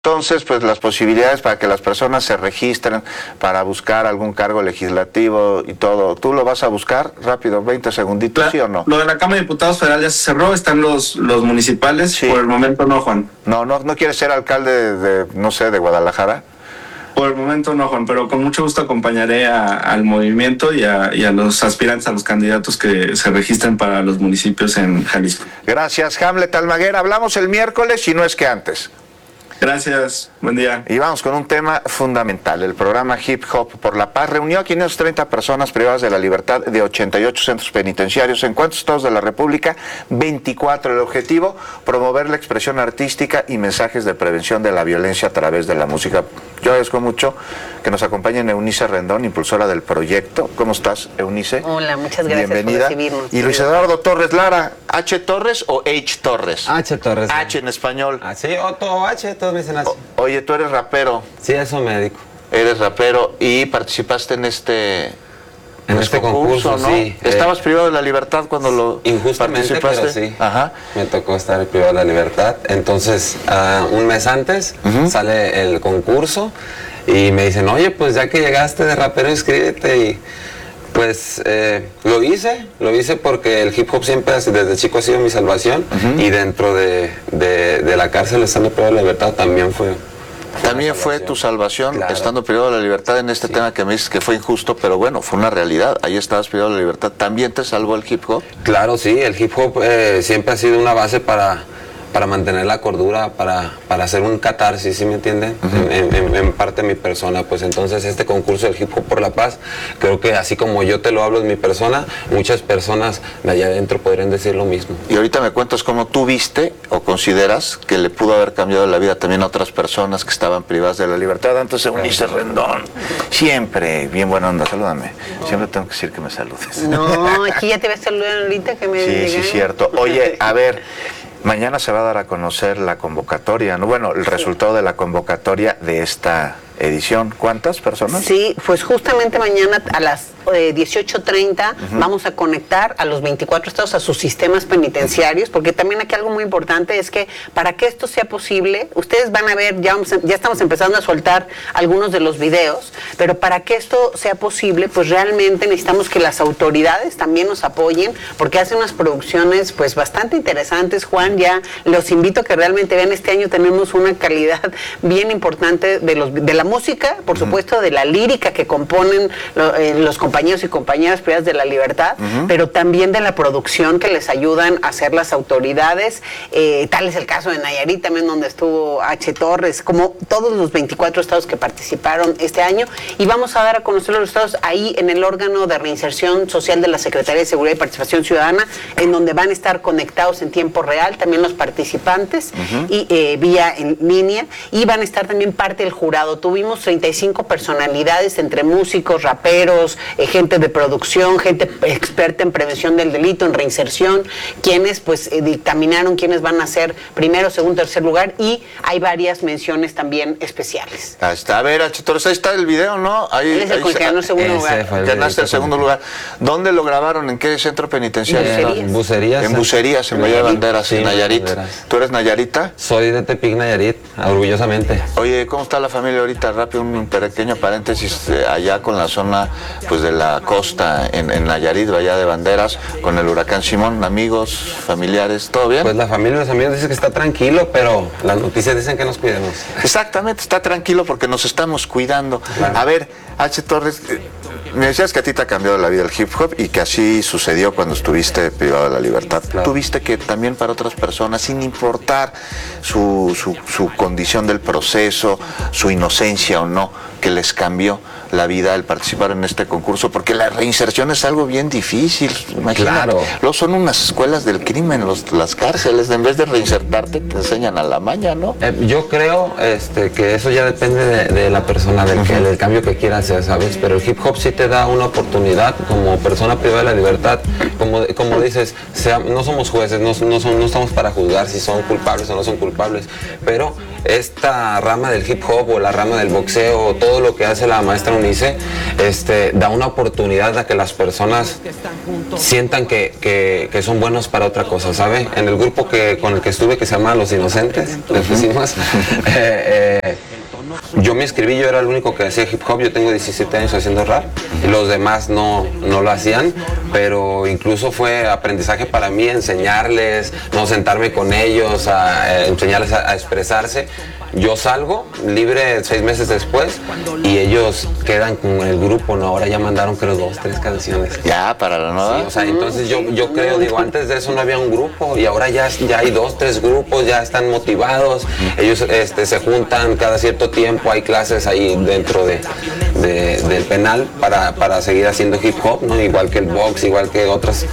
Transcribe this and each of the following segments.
Entonces, pues las posibilidades para que las personas se registren para buscar algún cargo legislativo y todo, ¿tú lo vas a buscar rápido, 20 segunditos, sí o no? Lo de la Cámara de Diputados Federal ya se cerró, están los municipales, sí. Por el momento no, Juan. ¿No quieres ser alcalde de Guadalajara? Por el momento no, Juan, pero con mucho gusto acompañaré al movimiento y a los aspirantes, a los candidatos que se registren para los municipios en Jalisco. Gracias, Hamlet Almaguer. Hablamos el miércoles, si no es que antes. Gracias, buen día. Y vamos con un tema fundamental. El programa Hip Hop por la Paz reunió a 530 personas privadas de la libertad de 88 centros penitenciarios. ¿En cuántos estados de la República? 24. El objetivo, promover la expresión artística y mensajes de prevención de la violencia a través de la música. Yo agradezco mucho que nos acompañe Eunice Rendón, impulsora del proyecto. ¿Cómo estás, Eunice? Hola, muchas gracias. Bienvenida. Por recibirnos. Y Luis Eduardo Torres Lara, ¿H Torres o H Torres? H Torres. H en español. Ah, sí, Otto H, todos me dicen H. Oye, tú eres rapero. Sí, eso me dedico. Eres rapero y participaste en este concurso, ¿no? sí. ¿Estabas privado de la libertad cuando lo injustamente, participaste? Pero sí. Ajá. Me tocó estar privado de la libertad. Entonces, un mes antes sale el concurso y me dicen, oye, pues ya que llegaste de rapero, inscríbete. Y pues lo hice porque el hip hop siempre, desde chico, ha sido mi salvación. Y dentro de la cárcel, estando privado de la libertad, también fue... También fue tu salvación, claro, estando privado de la libertad en este tema que me dices que fue injusto, pero bueno, fue una realidad. Ahí estabas privado de la libertad. ¿También te salvó el hip hop? Claro, sí, el hip hop siempre ha sido una base para mantener la cordura, para hacer un catarsis, ¿sí me entienden? En parte de mi persona. Pues entonces este concurso del Hip Hop por la Paz, creo que así como yo te lo hablo en mi persona, muchas personas de allá adentro podrían decir lo mismo. Y ahorita me cuentas cómo tú viste o consideras que le pudo haber cambiado la vida también a otras personas que estaban privadas de la libertad. Antes de Eunice Rendón, siempre bien buena onda, salúdame. Siempre tengo que decir que me saludes. No, aquí ya te ves saludando ahorita que me Sí, cierto. Oye, a ver, mañana se va a dar a conocer la convocatoria, ¿no? Bueno, el resultado de la convocatoria de esta edición. ¿Cuántas personas? Sí, pues justamente mañana a las 18:30 vamos a conectar a los 24 estados a sus sistemas penitenciarios, porque también aquí algo muy importante es que para que esto sea posible, ustedes van a ver, ya estamos empezando a soltar algunos de los videos, pero para que esto sea posible, pues realmente necesitamos que las autoridades también nos apoyen, porque hacen unas producciones pues bastante interesantes. Juan, ya los invito a que realmente vean, este año tenemos una calidad bien importante de la música, por supuesto, de la lírica que componen los compañeros y compañeras privadas de la libertad, pero también de la producción que les ayudan a hacer las autoridades. Tal es el caso de Nayarit, también donde estuvo H. Torres, como todos los 24 estados que participaron este año, y vamos a dar a conocer los estados ahí en el órgano de reinserción social de la Secretaría de Seguridad y Participación Ciudadana, en donde van a estar conectados en tiempo real también los participantes y vía en línea, y van a estar también parte del jurado. Tuvimos 35 personalidades entre músicos, raperos, gente de producción, gente experta en prevención del delito, en reinserción, quienes pues dictaminaron quiénes van a ser primero, segundo, tercer lugar, y hay varias menciones también especiales. Ahí está, a ver, H. Torres, ahí está el video, ¿no? Ahí, él es el que ganó el segundo lugar. Ganaste el segundo lugar. ¿Dónde lo grabaron? ¿En qué centro penitenciario? En Bucerías. En Bucerías, en Bahía de Banderas, sí, en Nayarit. ¿Tú eres nayarita? Soy de Tepic, Nayarit, orgullosamente. Oye, ¿cómo está la familia ahorita? Rápido, un pequeño paréntesis, allá con la zona pues de la costa en Nayarit, Bahía de Banderas, con el huracán Simón, amigos, familiares, ¿todo bien? Pues la familia y los amigos dicen que está tranquilo, pero las noticias dicen que nos cuidemos. Exactamente, está tranquilo porque nos estamos cuidando. Claro. A ver, H. Torres, me decías que a ti te ha cambiado la vida el hip hop y que así sucedió cuando estuviste privado de la libertad. Claro. ¿Tú viste que también para otras personas, sin importar su condición del proceso, su inocencia o no, que les cambió la vida el participar en este concurso? Porque la reinserción es algo bien difícil, imagínate. Claro. Luego son unas escuelas del crimen, las cárceles, en vez de reinsertarte te enseñan a la maña, ¿no? Yo creo que eso ya depende de la persona, del cambio que quiera hacer, ¿sabes? Pero el hip hop sí te da una oportunidad como persona privada de la libertad. Como dices, no somos jueces, no estamos para juzgar si son culpables o no son culpables, pero esta rama del hip hop o la rama del boxeo, todo lo que hace la maestra UNICE, da una oportunidad a que las personas sientan que son buenos para otra cosa, ¿sabe? En el grupo con el que estuve, que se llama Los Inocentes, les pusimos, yo me inscribí, yo era el único que hacía hip hop, yo tengo 17 años haciendo rap, y los demás no lo hacían, pero incluso fue aprendizaje para mí enseñarles, no sentarme con ellos, enseñarles a expresarse. Yo salgo libre 6 meses después y ellos quedan con el grupo, ¿no? Ahora ya mandaron creo 2, 3 canciones. Ya, para la nueva. Sí, o sea, entonces yo creo, digo, antes de eso no había un grupo y ahora ya hay 2, 3 grupos, ya están motivados, ellos se juntan cada cierto tiempo, hay clases ahí dentro del penal para seguir haciendo hip hop, ¿no? Igual que el box, igual que otras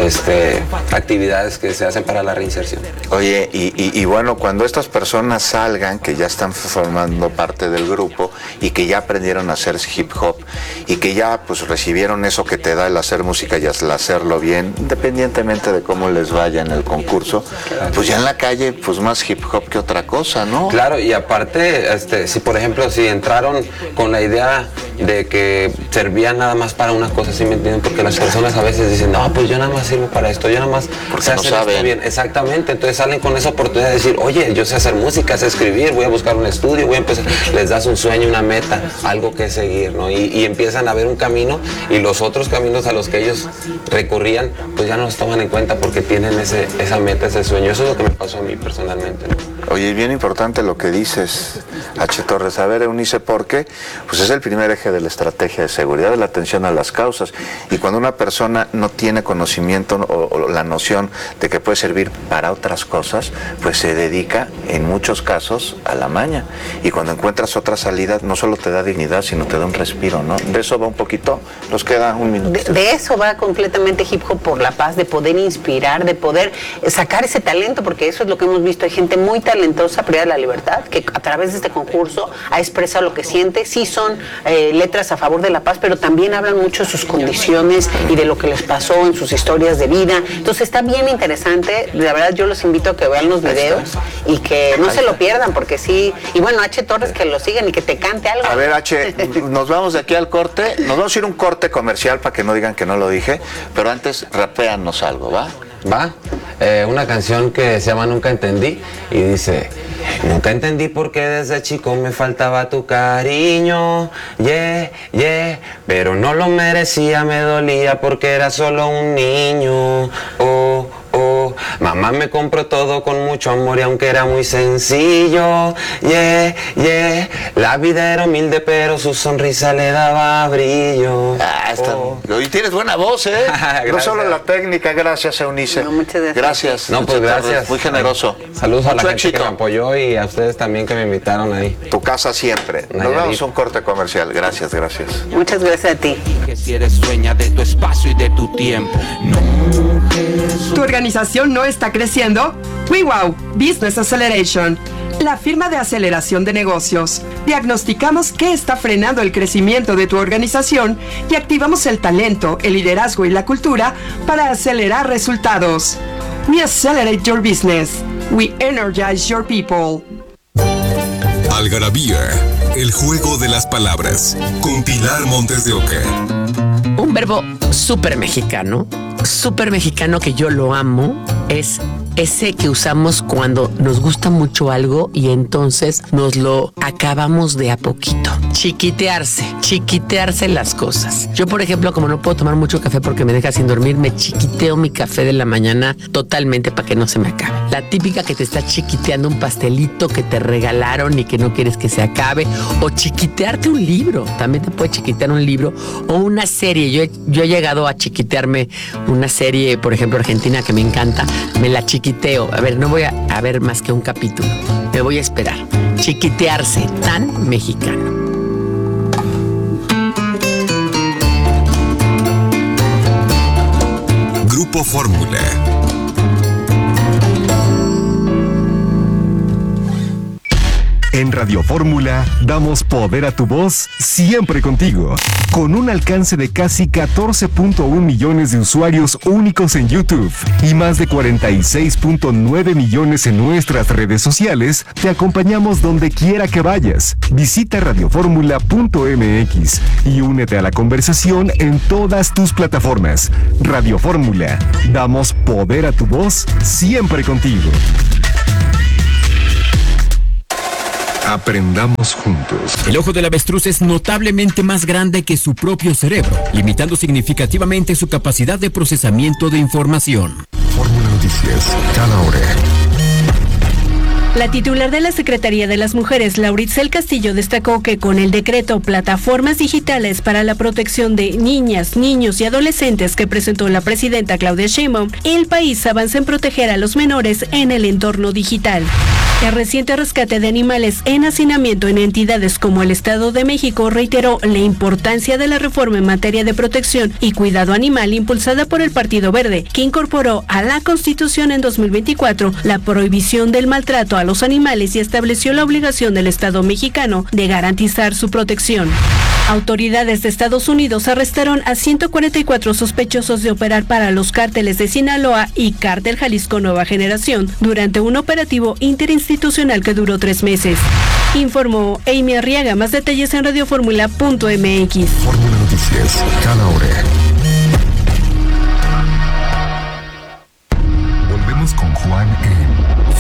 actividades que se hacen para la reinserción. Oye, y bueno, cuando estas personas salgan, que ya están formando parte del grupo y que ya aprendieron a hacer hip hop y que ya pues recibieron eso que te da el hacer música y el hacerlo bien, independientemente de cómo les vaya en el concurso, pues ya en la calle pues más hip hop que otra cosa, ¿no? Claro, y aparte, si por ejemplo, si entraron con la idea de que servía nada más para una cosa, ¿sí me entienden? Porque las personas a veces dicen, no, pues yo nada más sirvo para esto, yo nada más sé hacer esto bien. Exactamente, entonces salen con esa oportunidad de decir, oye, yo sé hacer música, sé escribir, voy a buscar un estudio, voy a empezar, les das un sueño, una meta, algo que seguir, ¿no? Y empiezan a ver un camino y los otros caminos a los que ellos recurrían, pues ya no los toman en cuenta porque tienen esa meta, ese sueño. Eso es lo que me pasó a mí personalmente, ¿no? Oye, es bien importante lo que dices, H. Torres. A ver, Eunice, ¿por qué? Pues es el primer eje de la estrategia de seguridad, de la atención a las causas. Y cuando una persona no tiene conocimiento o la noción de que puede servir para otras cosas, pues se dedica, en muchos casos, a la maña. Y cuando encuentras otra salida, no solo te da dignidad, sino te da un respiro, ¿no? De eso va un poquito, nos queda un minuto. De eso va completamente Hip Hop por la Paz, de poder inspirar, de poder sacar ese talento, porque eso es lo que hemos visto. Hay gente muy talentosa, privada de la libertad, que a través de este concurso ha expresado lo que siente. Sí son letras a favor de la paz, pero también hablan mucho de sus condiciones y de lo que les pasó en sus historias de vida. Entonces está bien interesante. La verdad, yo los invito a que vean los videos y que no se lo pierdan, porque sí. Y bueno, H. Torres, que lo sigan y que te cante algo. A ver, H, nos vamos de aquí al corte. Nos vamos a ir a un corte comercial para que no digan que no lo dije, pero antes rapéanos algo, ¿va? Va, una canción que se llama Nunca Entendí y dice: nunca entendí por qué desde chico me faltaba tu cariño, yeah, yeah, pero no lo merecía, me dolía porque era solo un niño, oh, oh, mamá me compró todo con mucho amor y aunque era muy sencillo, yeah, yeah, la vida era humilde pero su sonrisa le daba brillo. Y tienes buena voz, ¿eh? No solo la técnica, gracias, Eunice. No, muchas gracias. Gracias. No, pues gracias. Muy generoso. Saludos a la Mucho gente éxito. que me apoyó y a ustedes también que me invitaron ahí. Tu casa siempre. Nos Nayarit. vamos a un corte comercial. Gracias, gracias. Muchas gracias a ti. Que si eres dueña de tu espacio y de tu tiempo. No, ¿Tu organización no está creciendo? WeWow Business Acceleration, la firma de aceleración de negocios. Diagnosticamos qué está frenando el crecimiento de tu organización y activamos el talento, el liderazgo y la cultura para acelerar resultados. We accelerate your business. We energize your people. Algarabía, el juego de las palabras, con Pilar Montes de Oca. Un verbo súper mexicano que yo lo amo, es ese que usamos cuando nos gusta mucho algo y entonces nos lo acabamos de a poquito. Chiquitearse las cosas. Yo, por ejemplo, como no puedo tomar mucho café porque me deja sin dormir, me chiquiteo mi café de la mañana totalmente para que no se me acabe. La típica que te está chiquiteando un pastelito que te regalaron y que no quieres que se acabe, o chiquitearte un libro. También te puede chiquitear un libro o una serie. Yo he llegado a chiquitearme una serie, por ejemplo, argentina, que me encanta. Me la chiquiteo. A ver, no voy a ver más que un capítulo. Me voy a esperar. Chiquitearse, tan mexicano. Grupo Fórmula. En Radio Fórmula damos poder a tu voz siempre contigo. Con un alcance de casi 14.1 millones de usuarios únicos en YouTube y más de 46.9 millones en nuestras redes sociales, te acompañamos donde quiera que vayas. Visita radioformula.mx y únete a la conversación en todas tus plataformas. Radio Fórmula, damos poder a tu voz siempre contigo. Aprendamos juntos. El ojo del avestruz es notablemente más grande que su propio cerebro, limitando significativamente su capacidad de procesamiento de información. Fórmula Noticias, cada hora. La titular de la Secretaría de las Mujeres, Lauritzel Castillo, destacó que con el decreto Plataformas Digitales para la Protección de Niñas, Niños y Adolescentes que presentó la presidenta Claudia Sheinbaum, el país avanza en proteger a los menores en el entorno digital. El reciente rescate de animales en hacinamiento en entidades como el Estado de México reiteró la importancia de la reforma en materia de protección y cuidado animal impulsada por el Partido Verde, que incorporó a la Constitución en 2024 la prohibición del maltrato a los animales y estableció la obligación del Estado mexicano de garantizar su protección. Autoridades de Estados Unidos arrestaron a 144 sospechosos de operar para los cárteles de Sinaloa y Cártel Jalisco Nueva Generación durante un operativo interinstitucional que duró 3 meses. Informó Amy Arriaga. Más detalles en radioformula.mx. Fórmula Noticias, cada hora. Volvemos con Juan en